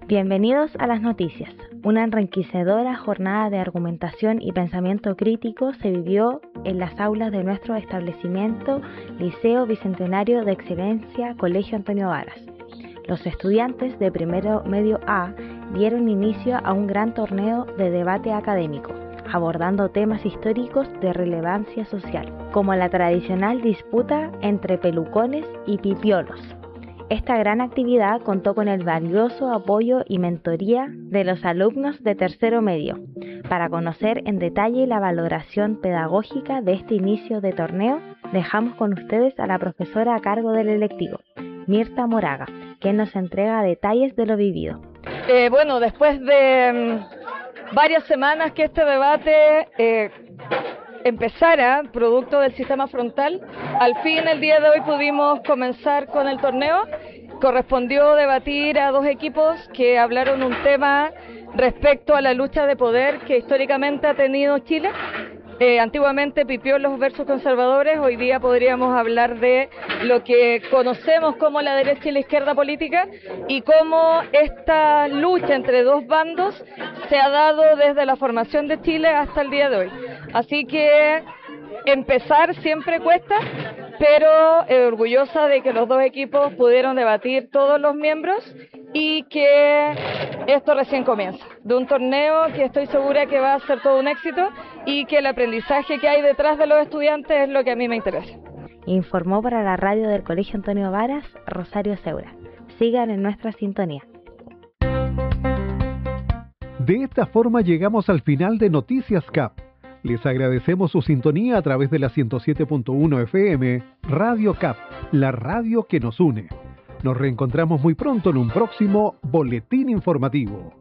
Bienvenidos a las noticias. Una enriquecedora jornada de argumentación y pensamiento crítico se vivió en las aulas de nuestro establecimiento Liceo Bicentenario de Excelencia Colegio Antonio Varas. Los estudiantes de primero medio A dieron inicio a un gran torneo de debate académico, abordando temas históricos de relevancia social, como la tradicional disputa entre pelucones y pipiolos. Esta gran actividad contó con el valioso apoyo y mentoría de los alumnos de tercero medio. Para conocer en detalle la valoración pedagógica de este inicio de torneo, dejamos con ustedes a la profesora a cargo del electivo, Mirta Moraga, quien nos entrega detalles de lo vivido. Después de varias semanas que este debate empezara, producto del sistema frontal, al fin el día de hoy pudimos comenzar con el torneo. Correspondió debatir a dos equipos que hablaron un tema respecto a la lucha de poder que históricamente ha tenido Chile. Antiguamente pipiolos versus conservadores, hoy día podríamos hablar de lo que conocemos como la derecha y la izquierda política y cómo esta lucha entre dos bandos se ha dado desde la formación de Chile hasta el día de hoy. Así que empezar siempre cuesta, pero orgullosa de que los dos equipos pudieron debatir todos los miembros y que esto recién comienza, de un torneo que estoy segura que va a ser todo un éxito y que el aprendizaje que hay detrás de los estudiantes es lo que a mí me interesa. Informó para la radio del Colegio Antonio Varas, Rosario Seura. Sigan en nuestra sintonía. De esta forma llegamos al final de Noticias CAP. Les agradecemos su sintonía a través de la 107.1 FM, Radio CAP, la radio que nos une. Nos reencontramos muy pronto en un próximo Boletín Informativo.